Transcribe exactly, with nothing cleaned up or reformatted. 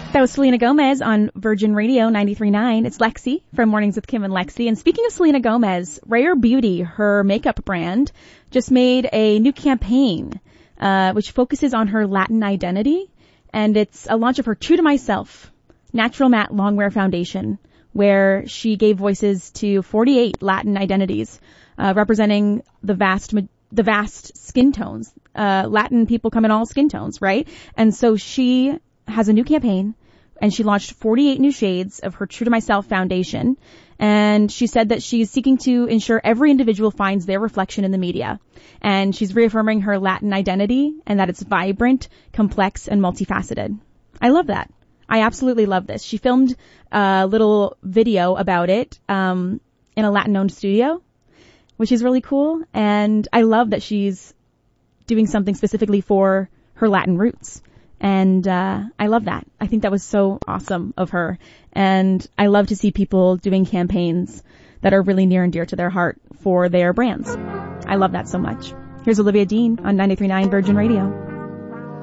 That was Selena Gomez on Virgin Radio ninety-three point nine. It's Lexi from Mornings with Kim and Lexi. And speaking of Selena Gomez, Rare Beauty, her makeup brand, just made a new campaign, uh, which focuses on her Latin identity. And it's a launch of her True to Myself Natural Matte Longwear Foundation, where she gave voices to forty-eight Latin identities, uh, representing the vast, the vast skin tones. Uh, Latin people come in all skin tones, right? And so she has a new campaign, and she launched forty-eight new shades of her True to Myself foundation. And she said that she's seeking to ensure every individual finds their reflection in the media. And she's reaffirming her Latin identity and that it's vibrant, complex, and multifaceted. I love that. I absolutely love this. She filmed a little video about it um, in a Latin-owned studio, which is really cool. And I love that she's doing something specifically for her Latin roots. And uh I love that. I think that was so awesome of her. And I love to see people doing campaigns that are really near and dear to their heart for their brands. I love that so much. Here's Olivia Dean on ninety-three point nine Virgin Radio.